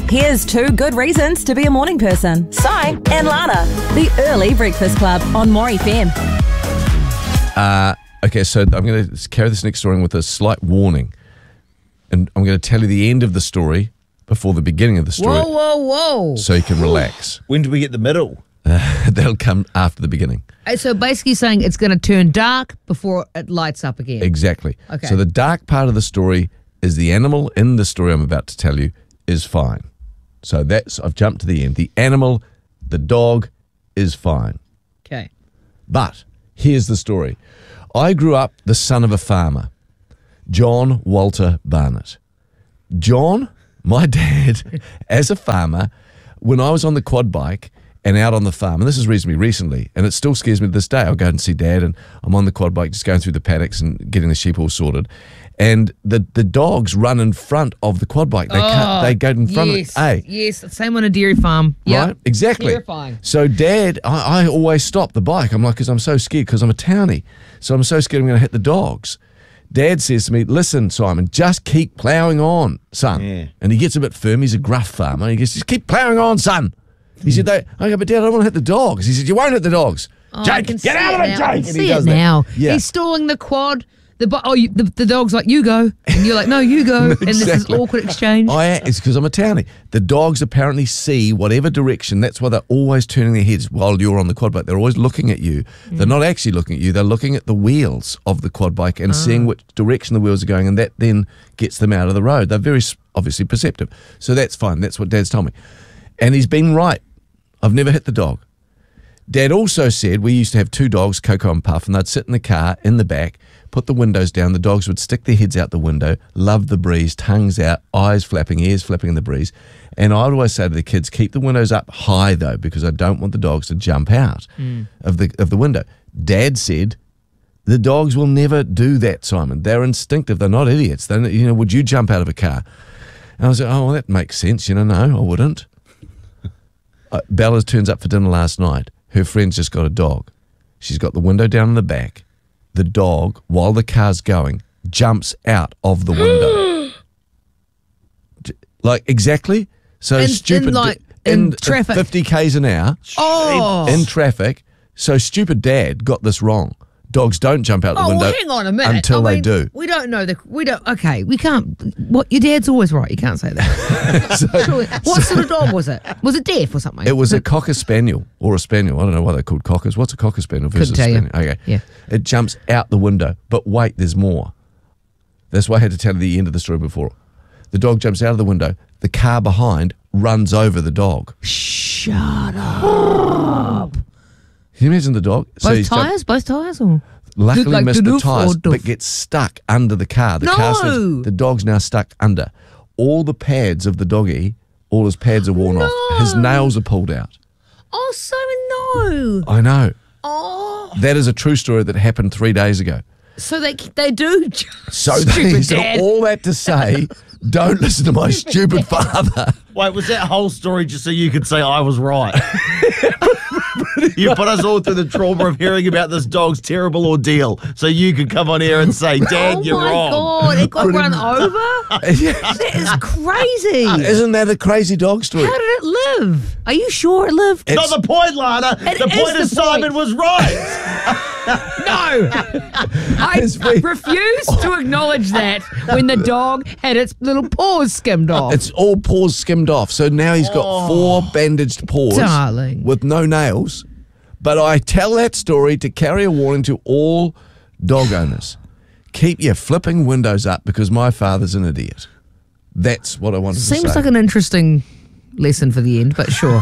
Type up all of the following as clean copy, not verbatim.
Here's 2 good reasons to be a morning person. Si and Lana. The Early Breakfast Club on More FM. Okay, so I'm going to carry this next story with a slight warning. And I'm going to tell you the end of the story before the beginning of the story. Whoa. So you can relax. When do we get the middle? That'll come after the beginning. So basically saying it's going to turn dark before it lights up again. Exactly. Okay. So the dark part of the story is the animal in the story I'm about to tell you is fine. So I've jumped to the end. The animal, the dog, is fine. Okay. But here's the story. I grew up the son of a farmer, John Walter Barnett. John, my dad, as a farmer, when I was on the quad bike and out on the farm, and this is reasonably recently, and it still scares me to this day. I'll go and see Dad, and I'm on the quad bike just going through the paddocks and getting the sheep all sorted. And the dogs run in front of the quad bike. They go in front of it. Hey. Yes, same on a dairy farm. Yep. Right? Exactly. Terrifying. So Dad, I always stop the bike. I'm like, because I'm so scared, because I'm a townie. So I'm so scared I'm going to hit the dogs. Dad says to me, listen, Simon, just keep ploughing on, son. Yeah. And he gets a bit firm. He's a gruff farmer. He goes, just keep ploughing on, son. He said, I go, but Dad, I don't want to hit the dogs. He said, you won't hit the dogs. Jake, get out of it, Jake. I can And see it now. He's stalling the quad. The dog's like, you go. And you're like, no, you go. And this is awkward exchange. It's because I'm a townie. The dogs apparently see whatever direction. That's why they're always turning their heads while you're on the quad bike. They're always looking at you. They're not actually looking at you. They're looking at the wheels of the quad bike and seeing which direction the wheels are going, and that then gets them out of the road. They're very obviously perceptive. So that's fine. That's what Dad's told me. And he's been right. I've never hit the dog. Dad also said we used to have 2 dogs, Coco and Puff, and they'd sit in the car in the back, put the windows down. The dogs would stick their heads out the window, love the breeze, tongues out, eyes flapping, ears flapping in the breeze. And I would always say to the kids, keep the windows up high, though, because I don't want the dogs to jump out of the window. Dad said, the dogs will never do that, Simon. They're instinctive. They're not idiots. Would you jump out of a car? And I was like, oh, well, that makes sense. No, I wouldn't. Bella turns up for dinner last night. Her friend's just got a dog. She's got the window down in the back. The dog, while the car's going, jumps out of the window. Like, exactly. So stupid. In traffic. 50 k's an hour. Oh. In traffic. So stupid Dad got this wrong. Dogs don't jump out the window. Well, hang on a minute. Until they do. We don't know okay, we can't. What, your dad's always right. You can't say that. Surely, what sort of dog was it? Was it deaf or something? It was a Cocker Spaniel or a Spaniel. I don't know why they're called Cockers. What's a Cocker Spaniel versus a Spaniel? Okay. Yeah. It jumps out the window. But wait, there's more. That's why I had to tell you the end of the story before. The dog jumps out of the window. The car behind runs over the dog. Shut up. Can you imagine the dog? Both tyres? Or? Luckily missed the tyres, or but gets stuck under the car. The dog's now stuck under. All the pads of the doggy, all his pads are worn off. His nails are pulled out. Oh, Simon, no. I know. Oh. That is a true story that happened 3 days ago. So they do. So Dad. all that to say, don't listen to my stupid father. Wait, was that whole story just so you could say I was right? You put us all through the trauma of hearing about this dog's terrible ordeal so you could come on here and say, Dad, you're wrong. Oh, my God. It got run over? That is crazy. Isn't that a crazy dog story? How did it live? Are you sure it lived? Not the point, Lana. The point is Simon was right. No. I refuse to acknowledge that when the dog had its little paws skimmed off. It's all paws skimmed off. So now he's got 4 bandaged paws. Darling. With no nails. But I tell that story to carry a warning to all dog owners. Keep your flipping windows up because my father's an idiot. That's what I wanted to say. Seems like an interesting lesson for the end, but sure.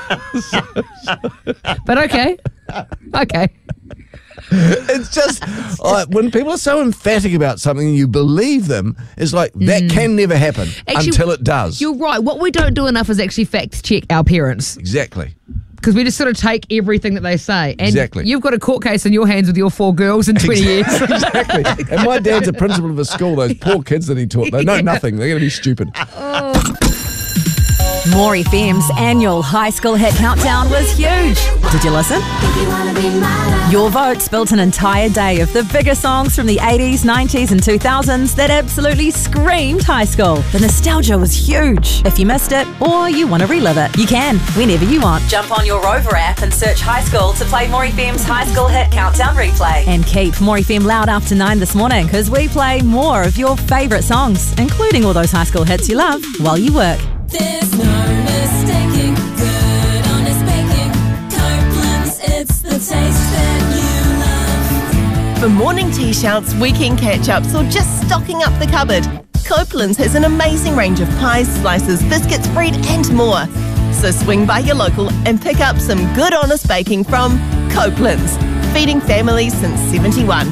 But okay. Okay. It's just when people are so emphatic about something and you believe them, it's like that can never happen until it does. You're right. What we don't do enough is actually fact check our parents. Exactly. Because we just sort of take everything that they say. And exactly. You've got a court case in your hands with your 4 girls in 20 years. Exactly. And my dad's a principal of a school. Those poor kids that he taught, they know nothing. They're going to be stupid. Oh. More FM's annual high school hit countdown was huge. Did you listen? Your votes built an entire day of the biggest songs from the 80s, 90s and 2000s that absolutely screamed high school. The nostalgia was huge. If you missed it or you want to relive it, you can whenever you want. Jump on your Rover app and search High School to play More FM's high school hit countdown replay. And keep More FM loud after 9 this morning because we play more of your favourite songs, including all those high school hits you love while you work. There's no mistaking good, honest baking. Copeland's, it's the taste that you love. For morning tea shouts, weekend catch-ups, or just stocking up the cupboard, Copeland's has an amazing range of pies, slices, biscuits, bread and more. So swing by your local and pick up some good honest baking from Copeland's, feeding families since 71.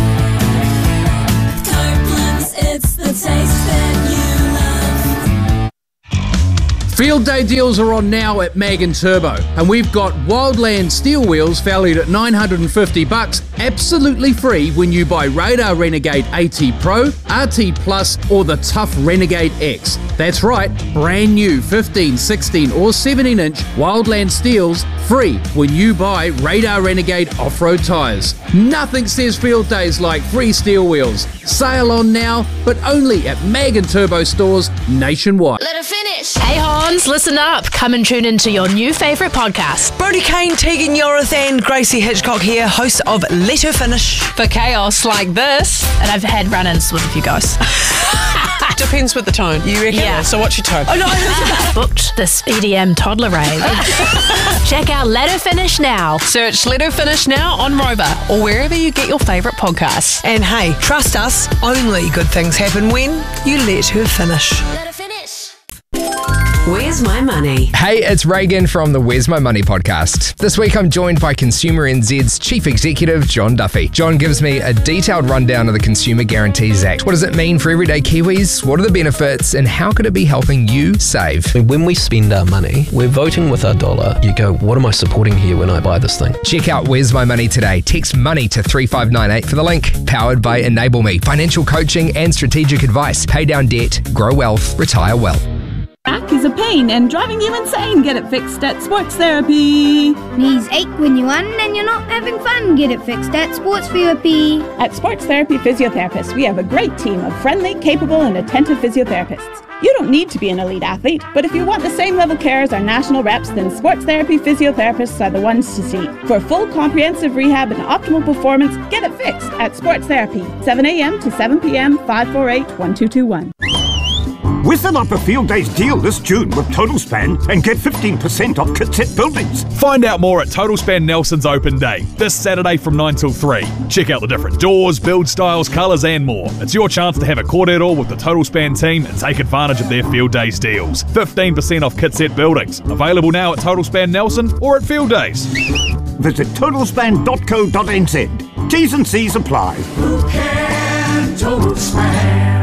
Copeland's, it's the taste that you love. Field day deals are on now at Mag and Turbo, and we've got Wildland steel wheels valued at $950, absolutely free when you buy Radar Renegade AT Pro, RT Plus, or the Tough Renegade X. That's right, brand new 15, 16, or 17-inch Wildland steels free when you buy Radar Renegade off-road tyres. Nothing says field days like free steel wheels. Sale on now, but only at Mag and Turbo stores nationwide. Let her finish. Hey Hans, listen up. Come and tune into your new favourite podcast. Brodie Kane, Tegan Yorathan, Gracie Hitchcock here, hosts of Let Her Finish. For chaos like this, and I've had run-ins with a few guys. Depends with the tone. You reckon? Yeah. So what's your tone? Oh no! Booked this EDM toddler rave. Check out Let Her Finish now. Search Let Her Finish now on Rover or wherever you get your favourite podcasts. And hey, trust us, only good things happen when you let her finish. Let her finish. Where's My Money? Hey, it's Reagan from the Where's My Money podcast. This week I'm joined by Consumer NZ's Chief Executive, John Duffy. John gives me a detailed rundown of the Consumer Guarantees Act. What does it mean for everyday Kiwis? What are the benefits? And how could it be helping you save? When we spend our money, we're voting with our dollar. You go, what am I supporting here when I buy this thing? Check out Where's My Money today. Text MONEY to 3598 for the link. Powered by Enable Me. Financial coaching and strategic advice. Pay down debt, grow wealth, retire well. Back is a pain and driving you insane. Get it fixed at Sports Therapy. Knees ache when you run and you're not having fun. Get it fixed at Sports Therapy. At Sports Therapy Physiotherapists, we have a great team of friendly, capable and attentive physiotherapists. You don't need to be an elite athlete, but if you want the same level care as our national reps, then Sports Therapy Physiotherapists are the ones to see. For full comprehensive rehab and optimal performance, get it fixed at Sports Therapy. 7 a.m. to 7 p.m. 548-1221. Whistle up a Field Days deal this June with Total Span and get 15% off Kitsap buildings. Find out more at Total Span Nelson's Open Day, this Saturday from 9 till 3. Check out the different doors, build styles, colours and more. It's your chance to have a kōrero with the Total Span team and take advantage of their Field Days deals. 15% off Kitsap buildings. Available now at Total Span Nelson or at Field Days. Visit totalspan.co.nz. T's and C's apply. Who can Total Span?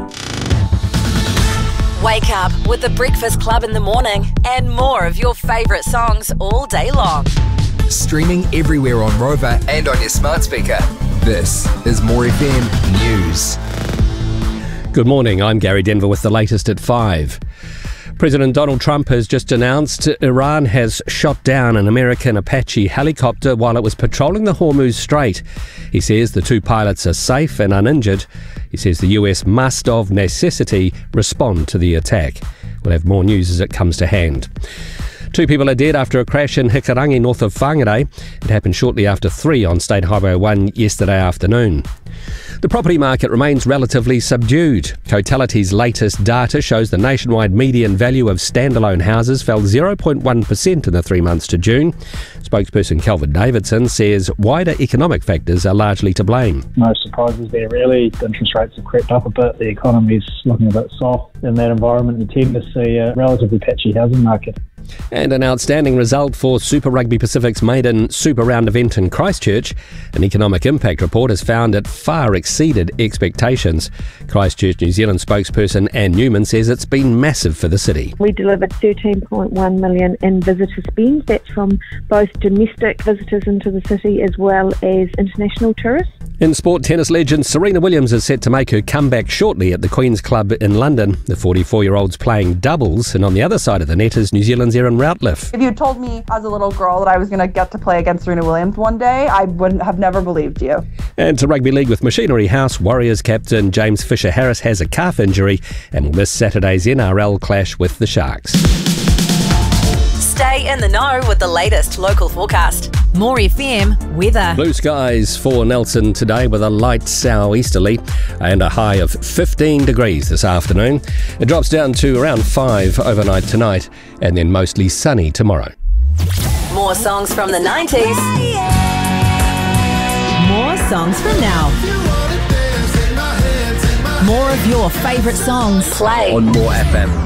Wake up with the Breakfast Club in the morning and more of your favourite songs all day long. Streaming everywhere on Rover and on your smart speaker. This is More FM News. Good morning, I'm Gary Denver with the latest at 5. President Donald Trump has just announced Iran has shot down an American Apache helicopter while it was patrolling the Hormuz Strait. He says the two pilots are safe and uninjured. He says the US must, of necessity, respond to the attack. We'll have more news as it comes to hand. 2 people are dead after a crash in Hikurangi north of Whangarei. It happened shortly after 3 on State Highway 1 yesterday afternoon. The property market remains relatively subdued. Cotality's latest data shows the nationwide median value of standalone houses fell 0.1% in the 3 months to June. Spokesperson Kelvin Davidson says wider economic factors are largely to blame. No surprises there really. The interest rates have crept up a bit. The economy's looking a bit soft. In that environment, you tend to see a relatively patchy housing market. And an outstanding result for Super Rugby Pacific's maiden Super Round event in Christchurch. An economic impact report has found it far exceeded expectations. Christchurch New Zealand spokesperson Anne Newman says it's been massive for the city. We delivered 13.1 million in visitor spend. That's from both domestic visitors into the city as well as international tourists. In sport, tennis legend Serena Williams is set to make her comeback shortly at the Queen's Club in London. The 44-year-old's playing doubles, and on the other side of the net is New Zealand's Erin Routliffe. If you told me as a little girl that I was going to get to play against Serena Williams one day, I wouldn't have never believed you. And to rugby league with Machinery House, Warriors captain James Fisher-Harris has a calf injury and will miss Saturday's NRL clash with the Sharks. Stay in the know with the latest local forecast. More FM weather. Blue skies for Nelson today with a light southeasterly and a high of 15 degrees this afternoon. It drops down to around 5 overnight tonight and then mostly sunny tomorrow. More songs from the 90s. More songs from now. More of your favourite songs. Play on More FM.